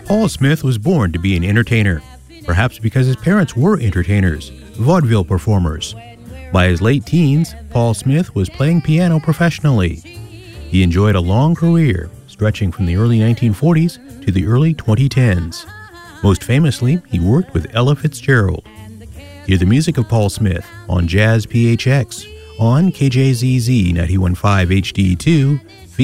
Paul Smith was born to be an entertainer, perhaps because his parents were entertainers, vaudeville performers. By his late teens, Paul Smith was playing piano professionally. He enjoyed a long career, stretching from the early 1940s to the early 2010s. Most famously, he worked with Ella Fitzgerald. Hear the music of Paul Smith on Jazz PHX on KJZZ 91.5 HD2